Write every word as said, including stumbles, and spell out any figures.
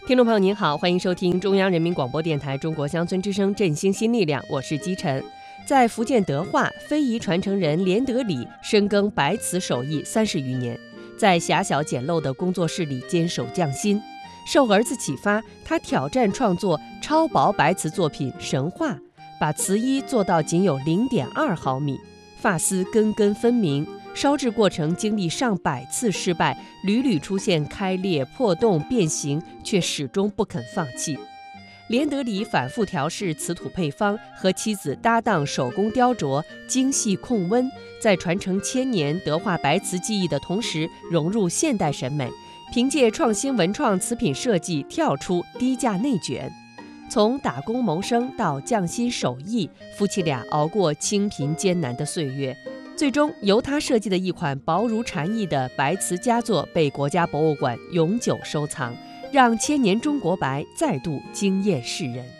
听众朋友您好，欢迎收听中央人民广播电台中国乡村之声振兴新力量，我是姬晨。在福建德化，非遗传承人连德礼深耕白瓷手艺三十余年，在狭小简陋的工作室里坚守匠心。受儿子启发，他挑战创作超薄白瓷作品《神话》，把瓷衣做到仅有 零点二毫米，发丝根根分明，烧制过程经历上百次失败，屡屡出现开裂、破洞、变形，却始终不肯放弃。连德礼反复调试瓷土配方，和妻子搭档手工雕琢，精细控温，在传承千年德化白瓷技艺的同时，融入现代审美，凭借创新文创瓷品设计跳出低价内卷。从打工谋生到匠心手艺，夫妻俩熬过清贫艰难的岁月，最终由他设计的一款薄如蝉翼的白瓷佳作被国家博物馆永久收藏，让千年中国白再度惊艳世人。